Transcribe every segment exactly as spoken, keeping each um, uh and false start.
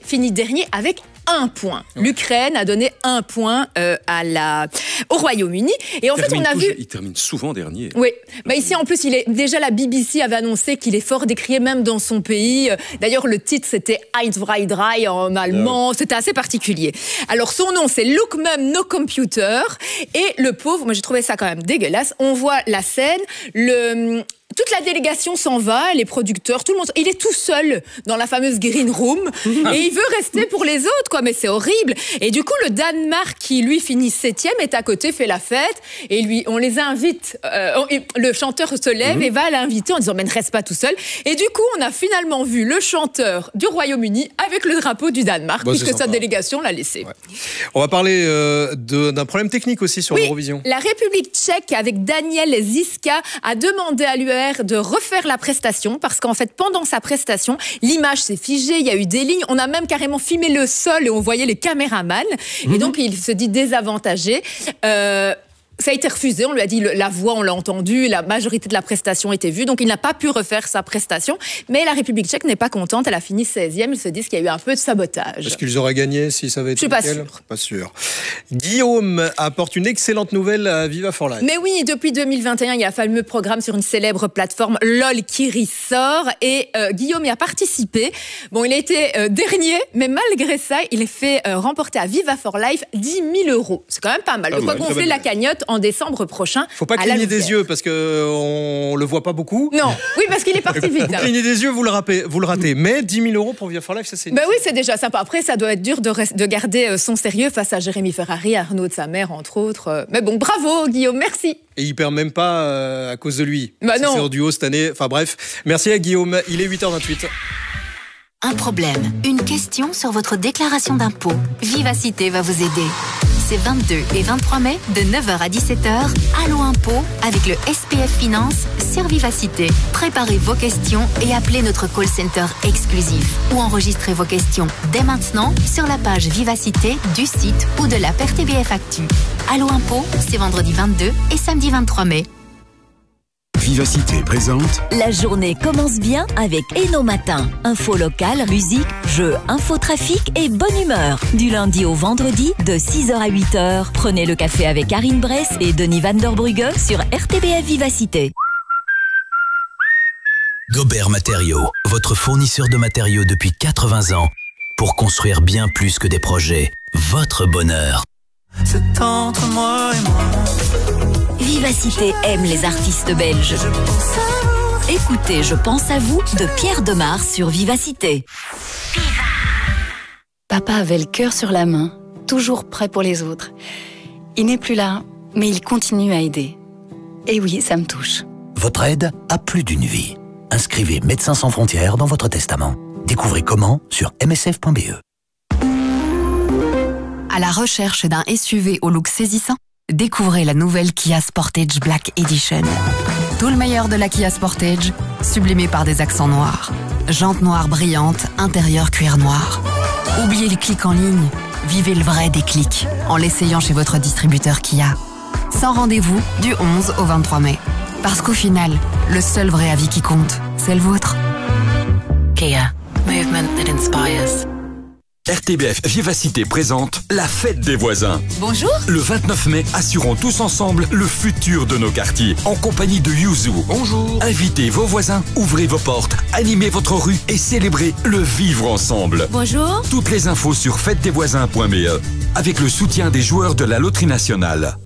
finit dernier avec un point. Ouais. L'Ukraine a donné un point euh, à la... au Royaume-Uni. Et en fait, on a tout, vu... Il termine souvent dernier. Oui. Bah ici, en plus, il est... déjà, la B B C avait annoncé qu'il est fort décrié même dans son pays. D'ailleurs, le titre, c'était Eins, zwei, drei en allemand. Ouais. C'était assez particulier. Alors, son nom, c'est Look Mum No Computer. Et le pauvre, moi, j'ai trouvé ça quand même dégueulasse. On voit la scène, le... Toute la délégation s'en va, les producteurs, tout le monde. Il est tout seul dans la fameuse green room et il veut rester pour les autres, quoi. Mais c'est horrible. Et du coup, le Danemark, qui lui finit septième, est à côté, fait la fête. Et lui, on les invite. Euh, le chanteur se lève mm-hmm. et va l'inviter en disant mais ne reste pas tout seul. Et du coup, on a finalement vu le chanteur du Royaume-Uni avec le drapeau du Danemark, bon, puisque sa délégation l'a laissé. Ouais. On va parler euh, de, d'un problème technique aussi sur oui, l'Eurovision. La République tchèque, avec Daniel Žižka, a demandé à l'U E R de refaire la prestation parce qu'en fait pendant sa prestation l'image s'est figée, il y a eu des lignes, on a même carrément filmé le sol et on voyait les caméramans mmh. et donc il se dit désavantagé. Euh, ça a été refusé, on lui a dit la voix, on l'a entendu, la majorité de la prestation était vue, donc il n'a pas pu refaire sa prestation. Mais la République tchèque n'est pas contente, elle a fini seizième, ils se disent qu'il y a eu un peu de sabotage. Est-ce qu'ils auraient gagné si ça avait été Je suis pas nickel ? sûre. Pas sûr. Guillaume apporte une excellente nouvelle à Viva for Life. Mais oui, depuis deux mille vingt et un, il y a un fameux programme sur une célèbre plateforme LOL qui ressort et euh, Guillaume y a participé. Bon, il a été euh, dernier, mais malgré ça, il est fait euh, remporter à Viva for Life dix mille euros. C'est quand même pas mal. Ah, De quoi ouais, gonfler la cagnotte en décembre prochain. Faut pas cligner des yeux parce qu'on le voit pas beaucoup. Non, oui, parce qu'il est parti vite. Vous clignez des yeux, vous le ratez, vous le ratez. Mais dix mille euros pour Viva for Life, ça c'est. Ben oui, c'est déjà sympa. Après, ça doit être dur de, rest- de garder son sérieux face à Jérémy Ferrari, Arnaud de sa mère, entre autres. Mais bon, bravo Guillaume, merci. Et il perd même pas euh, à cause de lui. Bah non. C'est en duo cette année. Enfin bref, merci à Guillaume. Il est huit heures vingt-huit. Un problème, une question sur votre déclaration d'impôt. Vivacité va vous aider. C'est vingt-deux et vingt-trois mai, de neuf heures à dix-sept heures, Allo Impôt avec le S P F Finance sur Vivacité. Préparez vos questions et appelez notre call center exclusif. Ou enregistrez vos questions dès maintenant sur la page Vivacité du site ou de l'app R T B F Actu. Allo Impôt, c'est vendredi vingt-deux et samedi vingt-trois mai. Vivacité présente. La journée commence bien avec Eno Matin. Info locale, musique, jeux, infotrafic et bonne humeur. Du lundi au vendredi, de six heures à huit heures. Prenez le café avec Karine Bress et Denis Van der Brugge sur R T B F Vivacité. Gobert Matériaux, votre fournisseur de matériaux depuis quatre-vingts ans pour construire bien plus que des projets. Votre bonheur. C'est entre moi et moi. Vivacité aime les artistes belges. Écoutez Je pense à vous de Pierre Demar sur Vivacité. Papa avait le cœur sur la main, toujours prêt pour les autres. Il n'est plus là, mais il continue à aider. Et oui, ça me touche. Votre aide a plus d'une vie. Inscrivez Médecins sans frontières dans votre testament. Découvrez comment sur m s f point b e. À la recherche d'un S U V au look saisissant, découvrez la nouvelle Kia Sportage Black Edition. Tout le meilleur de la Kia Sportage, sublimé par des accents noirs. Jantes noires brillantes, intérieur cuir noir. Oubliez le clic en ligne, vivez le vrai déclic en l'essayant chez votre distributeur Kia. Sans rendez-vous du onze au vingt-trois mai. Parce qu'au final, le seul vrai avis qui compte, c'est le vôtre. Kia. Movement that inspires. R T B F Vivacité présente la fête des voisins. Bonjour. Le vingt-neuf mai, assurons tous ensemble le futur de nos quartiers. En compagnie de Yuzu. Bonjour. Invitez vos voisins, ouvrez vos portes, animez votre rue et célébrez le vivre ensemble. Bonjour. Toutes les infos sur fête des voisins point b e avec le soutien des joueurs de la Loterie Nationale.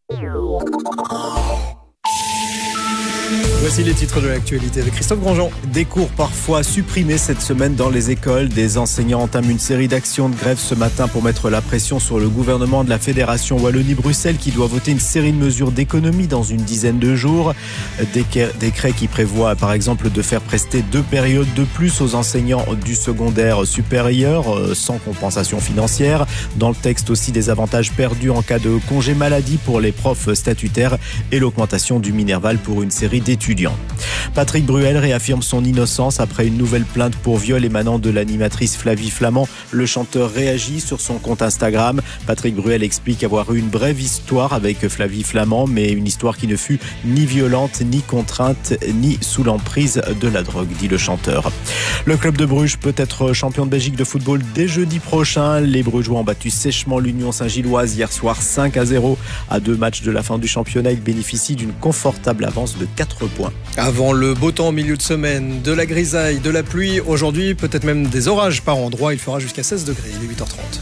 Voici les titres de l'actualité avec Christophe Grandjean. Des cours parfois supprimés cette semaine dans les écoles. Des enseignants entament une série d'actions de grève ce matin pour mettre la pression sur le gouvernement de la Fédération Wallonie-Bruxelles qui doit voter une série de mesures d'économie dans une dizaine de jours. Décret qui prévoit par exemple de faire prester deux périodes de plus aux enseignants du secondaire supérieur sans compensation financière. Dans le texte aussi des avantages perdus en cas de congé maladie pour les profs statutaires et l'augmentation du Minerval pour une série d'étudiants étudiants. Patrick Bruel réaffirme son innocence après une nouvelle plainte pour viol émanant de l'animatrice Flavie Flament. Le chanteur réagit sur son compte Instagram. Patrick Bruel explique avoir eu une brève histoire avec Flavie Flament, mais une histoire qui ne fut ni violente, ni contrainte, ni sous l'emprise de la drogue, dit le chanteur. Le club de Bruges peut être champion de Belgique de football dès jeudi prochain. Les Brugeois ont battu sèchement l'Union Saint-Gilloise hier soir cinq à zéro. À deux matchs de la fin du championnat, ils bénéficient d'une confortable avance de quatre points. Avant le beau temps au milieu de semaine, de la grisaille, de la pluie, aujourd'hui peut-être même des orages par endroits, il fera jusqu'à seize degrés, il est huit heures trente.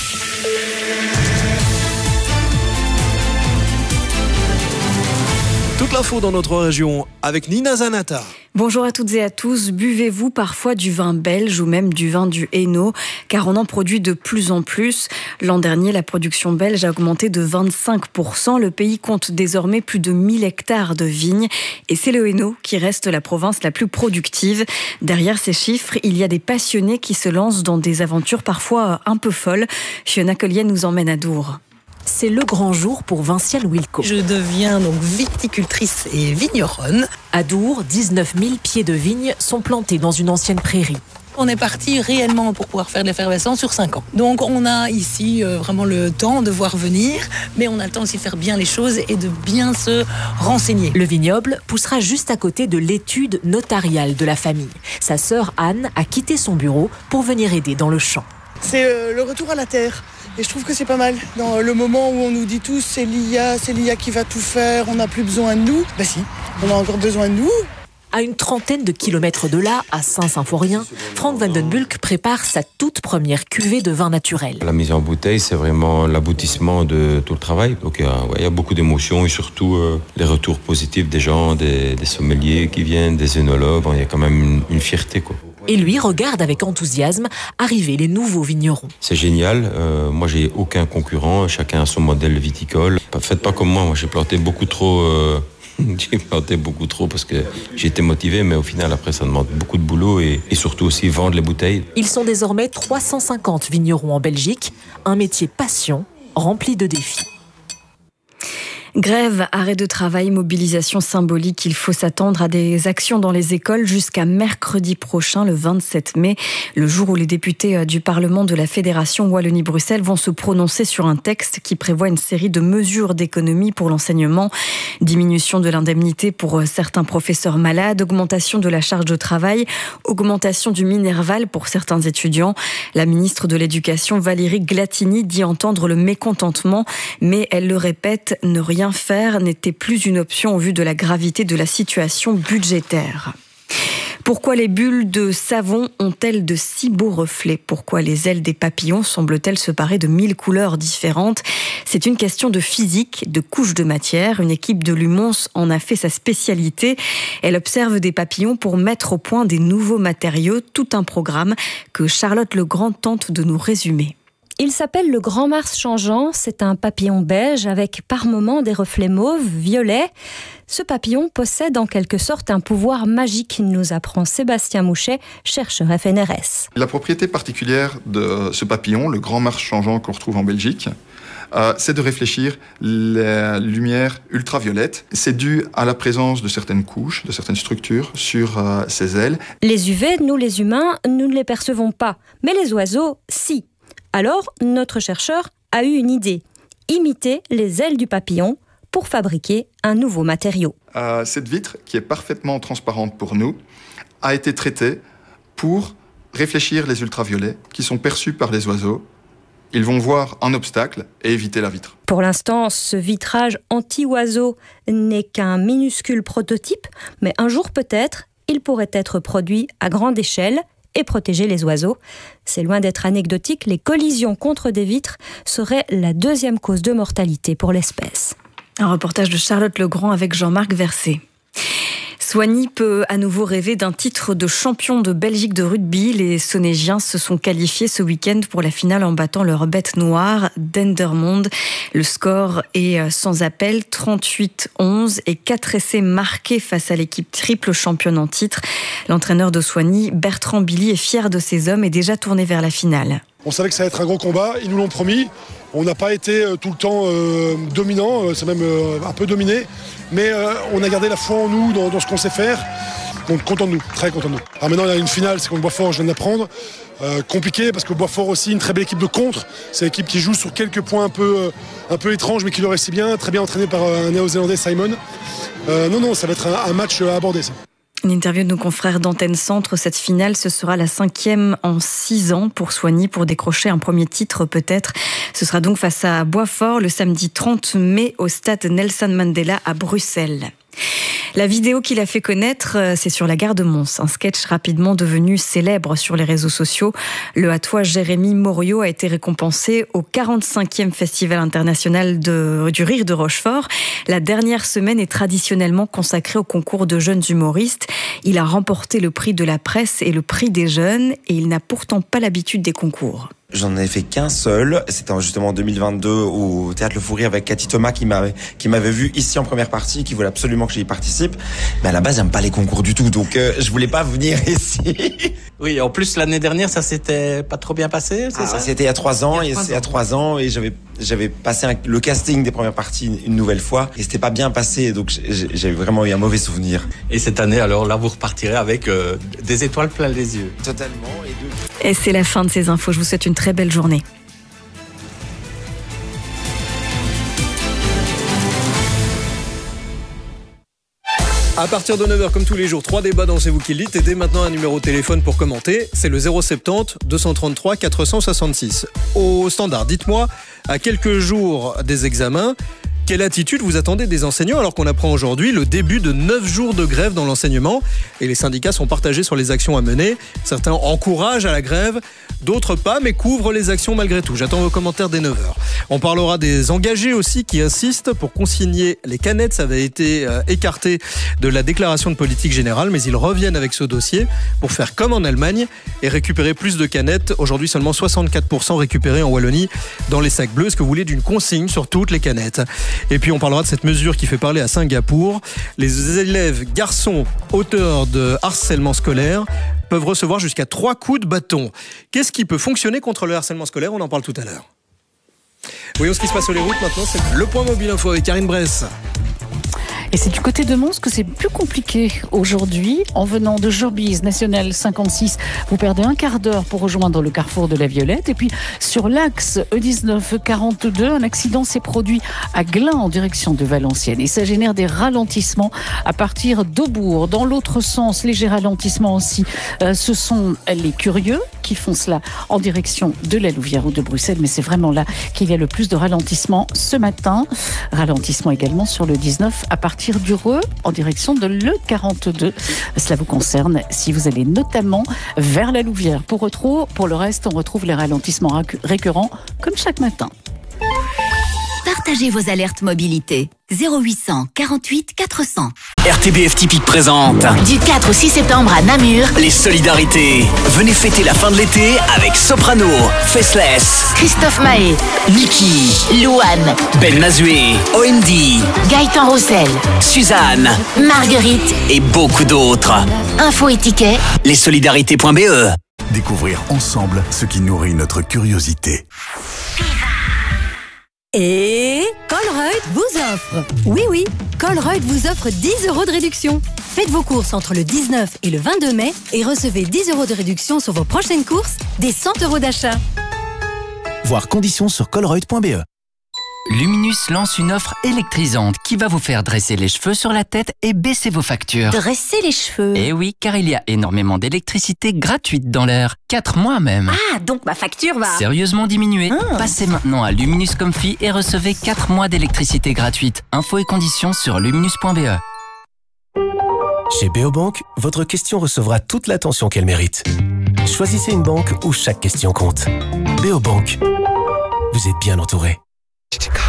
Toute l'info dans notre région avec Nina Zanata. Bonjour à toutes et à tous. Buvez-vous parfois du vin belge ou même du vin du Hainaut, car on en produit de plus en plus. L'an dernier, la production belge a augmenté de vingt-cinq pour cent. Le pays compte désormais plus de mille hectares de vignes et c'est le Hainaut qui reste la province la plus productive. Derrière ces chiffres, il y a des passionnés qui se lancent dans des aventures parfois un peu folles. Fiona Collier nous emmène à Dour. C'est le grand jour pour Vinciane Wilco. Je deviens donc viticultrice et vigneronne. À Dour, dix-neuf mille pieds de vignes sont plantés dans une ancienne prairie. On est parti réellement pour pouvoir faire de l'effervescence sur cinq ans. Donc on a ici euh, vraiment le temps de voir venir, mais on a le temps aussi de faire bien les choses et de bien se renseigner. Le vignoble poussera juste à côté de l'étude notariale de la famille. Sa sœur Anne a quitté son bureau pour venir aider dans le champ. C'est euh, le retour à la terre. Et je trouve que c'est pas mal. Dans le moment où on nous dit tous c'est l'I A, c'est l'I A qui va tout faire, on n'a plus besoin de nous. Ben si, on a encore besoin de nous. À une trentaine de kilomètres de là, à Saint-Symphorien, Frank Vandenbulk prépare sa toute première cuvée de vin naturel. La mise en bouteille, c'est vraiment l'aboutissement de tout le travail. Donc il y a, ouais, il y a beaucoup d'émotions et surtout euh, les retours positifs des gens, des, des sommeliers qui viennent, des œnologues. Bon, il y a quand même une, une fierté, quoi. Et lui regarde avec enthousiasme arriver les nouveaux vignerons. C'est génial. Euh, moi, j'ai aucun concurrent. Chacun a son modèle viticole. Faites pas comme moi. Moi, j'ai planté beaucoup trop. Euh, j'ai planté beaucoup trop parce que j'étais motivé, mais au final, après, ça demande beaucoup de boulot et, et surtout aussi vendre les bouteilles. Ils sont désormais trois cent cinquante vignerons en Belgique. Un métier passion rempli de défis. Grève, arrêt de travail, mobilisation symbolique. Il faut s'attendre à des actions dans les écoles jusqu'à mercredi prochain, le vingt-sept mai, le jour où les députés du Parlement de la Fédération Wallonie-Bruxelles vont se prononcer sur un texte qui prévoit une série de mesures d'économie pour l'enseignement. Diminution de l'indemnité pour certains professeurs malades, augmentation de la charge de travail, augmentation du minerval pour certains étudiants. La ministre de l'Éducation, Valérie Glatini, dit entendre le mécontentement, mais elle le répète, ne rien faire n'était plus une option au vu de la gravité de la situation budgétaire. Pourquoi les bulles de savon ont-elles de si beaux reflets ? Pourquoi les ailes des papillons semblent-elles se parer de mille couleurs différentes ? C'est une question de physique, de couches de matière. Une équipe de Lumons en a fait sa spécialité. Elle observe des papillons pour mettre au point des nouveaux matériaux. Tout un programme que Charlotte Legrand tente de nous résumer. Il s'appelle le Grand Mars changeant, c'est un papillon beige avec par moments des reflets mauves, violets. Ce papillon possède en quelque sorte un pouvoir magique, nous apprend Sébastien Mouchet, chercheur F N R S. La propriété particulière de ce papillon, le Grand Mars changeant qu'on retrouve en Belgique, euh, c'est de réfléchir les lumières ultraviolettes. C'est dû à la présence de certaines couches, de certaines structures sur euh, ses ailes. Les U V, nous les humains, nous ne les percevons pas, mais les oiseaux, si. Alors, notre chercheur a eu une idée, imiter les ailes du papillon pour fabriquer un nouveau matériau. Euh, cette vitre, qui est parfaitement transparente pour nous, a été traitée pour réfléchir les ultraviolets qui sont perçus par les oiseaux. Ils vont voir un obstacle et éviter la vitre. Pour l'instant, ce vitrage anti-oiseau n'est qu'un minuscule prototype, mais un jour peut-être, il pourrait être produit à grande échelle et protéger les oiseaux. C'est loin d'être anecdotique, les collisions contre des vitres seraient la deuxième cause de mortalité pour l'espèce. Un reportage de Charlotte Legrand avec Jean-Marc Verset. Soigny peut à nouveau rêver d'un titre de champion de Belgique de rugby. Les Sonégiens se sont qualifiés ce week-end pour la finale en battant leur bête noire, Dendermonde. Le score est sans appel, trente-huit onze et quatre essais marqués face à l'équipe triple championne en titre. L'entraîneur de Soigny, Bertrand Billy, est fier de ses hommes et déjà tourné vers la finale. On savait que ça allait être un gros combat, ils nous l'ont promis. On n'a pas été euh, tout le temps euh, dominant, euh, c'est même euh, un peu dominé, mais euh, on a gardé la foi en nous, dans, dans ce qu'on sait faire. Donc content de nous, très content de nous. Alors maintenant il y a une finale, c'est contre Boisfort, je viens d'apprendre. Euh, compliqué parce que Boisfort aussi, une très belle équipe de contre. C'est une équipe qui joue sur quelques points un peu, euh, un peu étranges, mais qui le réussit bien, très bien entraîné par euh, un néo-zélandais, Simon. Euh, non, non, ça va être un, un match à aborder ça. Une interview de nos confrères d'Antenne Centre. Cette finale, ce sera la cinquième en six ans pour Soigny, pour décrocher un premier titre peut-être. Ce sera donc face à Boisfort le samedi trente mai au stade Nelson Mandela à Bruxelles. La vidéo qu'il a fait connaître, c'est sur la gare de Mons, un sketch rapidement devenu célèbre sur les réseaux sociaux. Le Hattois Jérémy Morio a été récompensé au quarante-cinquième Festival international de, du rire de Rochefort. La dernière semaine est traditionnellement consacrée au concours de jeunes humoristes. Il a remporté le prix de la presse et le prix des jeunes, et il n'a pourtant pas l'habitude des concours. J'en ai fait qu'un seul, c'était justement en deux mille vingt-deux au Théâtre Le Fou Rire avec Cathy Thomas qui m'avait qui m'avait vu ici en première partie, qui voulait absolument que j'y participe. Mais à la base, j'aime pas les concours du tout, donc euh, je voulais pas venir ici. Oui, en plus l'année dernière, ça s'était pas trop bien passé, c'est ah, ça? C'était il y a trois ans, il y a trois, et, ans. Il y a trois ans, et j'avais j'avais passé un, le casting des premières parties une nouvelle fois, et c'était pas bien passé, donc j'ai vraiment eu un mauvais souvenir. Et cette année, alors là, vous repartirez avec euh, des étoiles plein les yeux. Totalement. Et, de... et c'est la fin de ces infos. Je vous souhaite une très belle journée. À partir de neuf heures, comme tous les jours, trois débats dans C'est vous qui le dites. Et dès maintenant, un numéro de téléphone pour commenter. C'est le zéro soixante-dix, deux cent trente-trois, quatre cent soixante-six. Au standard, dites-moi, à quelques jours des examens, quelle attitude vous attendez des enseignants alors qu'on apprend aujourd'hui le début de neuf jours de grève dans l'enseignement et les syndicats sont partagés sur les actions à mener. Certains encouragent à la grève, d'autres pas, mais couvrent les actions malgré tout. J'attends vos commentaires dès neuf heures. On parlera des engagés aussi qui insistent pour consigner les canettes. Ça avait été euh, écarté de la déclaration de politique générale, mais ils reviennent avec ce dossier pour faire comme en Allemagne et récupérer plus de canettes. Aujourd'hui, seulement soixante-quatre pour cent récupérés en Wallonie dans les sacs bleus. Est-ce que vous voulez d'une consigne sur toutes les canettes ? Et puis on parlera de cette mesure qui fait parler à Singapour. Les élèves garçons auteurs de harcèlement scolaire peuvent recevoir jusqu'à trois coups de bâton. Qu'est-ce qui peut fonctionner contre le harcèlement scolaire ? On en parle tout à l'heure. Voyons ce qui se passe sur les routes maintenant. C'est le point mobile info avec Karine Bress. Et c'est du côté de Mons que c'est plus compliqué aujourd'hui. En venant de Jorbise, National cinquante-six, vous perdez un quart d'heure pour rejoindre le carrefour de la Violette. Et puis sur l'axe E dix-neuf quarante-deux, un accident s'est produit à Glun en direction de Valenciennes. Et ça génère des ralentissements à partir d'Aubourg. Dans l'autre sens, léger ralentissement aussi. Euh, ce sont les curieux qui font cela en direction de la Louvière ou de Bruxelles. Mais c'est vraiment là qu'il y a le plus de ralentissement ce matin. Ralentissement également sur le dix-neuf à partir du Reux en direction de l'E quarante-deux. Cela vous concerne si vous allez notamment vers la Louvière. Pour, retrouver, pour le reste, on retrouve les ralentissements récurrents comme chaque matin. Partagez vos alertes mobilité. zéro huit cent quarante-huit quatre cents. R T B F Typique présente Du quatre au six septembre à Namur, les solidarités. Venez fêter la fin de l'été avec Soprano, Faceless, Christophe Mahé, Niki, Louane, Ben Mazué, O M D, Gaëtan Roussel, Suzanne, Marguerite et beaucoup d'autres. Info et tickets, lessolidarités point b e. Découvrir ensemble ce qui nourrit notre curiosité. Et Colruyt vous offre. Oui, oui, Colruyt vous offre dix euros de réduction. Faites vos courses entre le dix-neuf et le vingt-deux mai et recevez dix euros de réduction sur vos prochaines courses, des cent euros d'achat. Voir conditions sur colruyt point b e. Luminus lance une offre électrisante qui va vous faire dresser les cheveux sur la tête et baisser vos factures. Dresser les cheveux? Eh oui, car il y a énormément d'électricité gratuite dans l'air. quatre mois même. Ah, donc ma facture va... Sérieusement diminuer. Ah. Passez maintenant à Luminus Comfy et recevez quatre mois d'électricité gratuite. Infos et conditions sur luminus point b e. Chez Beobank, votre question recevra toute l'attention qu'elle mérite. Choisissez une banque où chaque question compte. Beobank, vous êtes bien entouré.